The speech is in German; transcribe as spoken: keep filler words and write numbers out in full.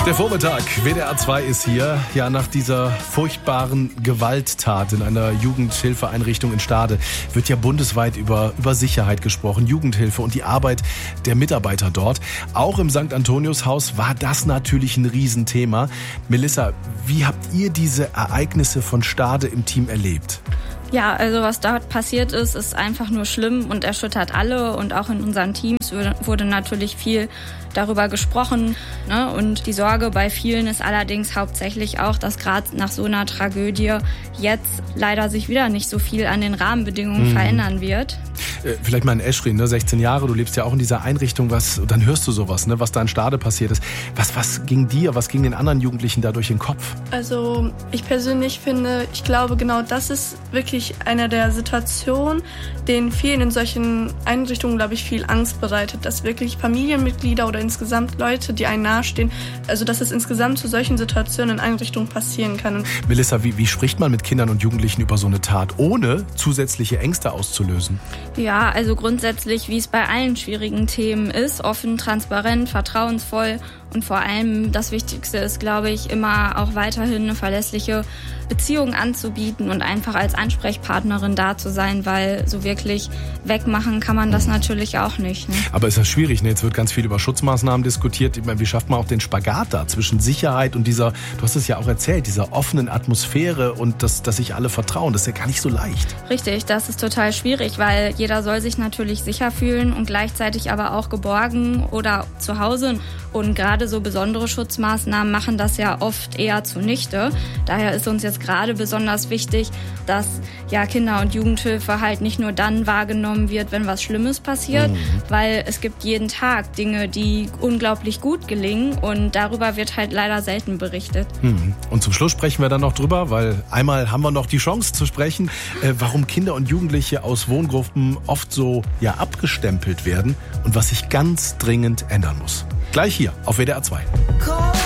Der Vormittag, W D R zwei ist hier. Ja, nach dieser furchtbaren Gewalttat in einer Jugendhilfeeinrichtung in Stade wird ja bundesweit über, über Sicherheit gesprochen, Jugendhilfe und die Arbeit der Mitarbeiter dort. Auch im Sankt Antonius-Haus war das natürlich ein Riesenthema. Melissa, wie habt ihr diese Ereignisse von Stade im Team erlebt? Ja, also was dort passiert ist, ist einfach nur schlimm und erschüttert alle. Und auch in unseren Teams wurde natürlich viel darüber gesprochen. Ne? Und die Sorge bei vielen ist allerdings hauptsächlich auch, dass gerade nach so einer Tragödie jetzt leider sich wieder nicht so viel an den Rahmenbedingungen mhm. verändern wird. Äh, vielleicht mal in Eschrin, ne? sechzehn Jahre, du lebst ja auch in dieser Einrichtung, was, dann hörst du sowas, ne? was da in Stade passiert ist. Was, was ging dir, was ging den anderen Jugendlichen da durch den Kopf? Also ich persönlich finde, ich glaube genau das ist wirklich eine der Situationen, denen vielen in solchen Einrichtungen, glaube ich, viel Angst bereitet, dass wirklich Familienmitglieder oder insgesamt Leute, die einem nahestehen, also dass es insgesamt zu solchen Situationen in Einrichtungen passieren kann. Und Melissa, wie, wie spricht man mit Kindern und Jugendlichen über so eine Tat, ohne zusätzliche Ängste auszulösen? Ja, also grundsätzlich, wie es bei allen schwierigen Themen ist, offen, transparent, vertrauensvoll und vor allem das Wichtigste ist, glaube ich, immer auch weiterhin eine verlässliche Beziehung anzubieten und einfach als Ansprechpartnerin da zu sein, weil so wirklich wegmachen kann man das natürlich auch nicht. Ne? Aber ist das schwierig, ne? Jetzt wird ganz viel über Schutzmaßnahmen diskutiert. Ich meine, wie schafft man auch den Spagat da zwischen Sicherheit und dieser, du hast es ja auch erzählt, dieser offenen Atmosphäre und das, dass sich alle vertrauen? Das ist ja gar nicht so leicht. Richtig, das ist total schwierig, weil jeder soll sich natürlich sicher fühlen und gleichzeitig aber auch geborgen oder zu Hause. Und gerade so besondere Schutzmaßnahmen machen das ja oft eher zunichte. Daher ist uns jetzt gerade besonders wichtig, dass ja Kinder- und Jugendhilfe halt nicht nur dann wahrgenommen wird, wenn was Schlimmes passiert, mhm. weil es gibt jeden Tag Dinge, die unglaublich gut gelingen und darüber wird halt leider selten berichtet. Mhm. Und zum Schluss sprechen wir dann noch drüber, weil einmal haben wir noch die Chance zu sprechen, äh, warum Kinder und Jugendliche aus Wohngruppen oft so ja abgestempelt werden und was sich ganz dringend ändern muss. Gleich hier auf W D R zwei.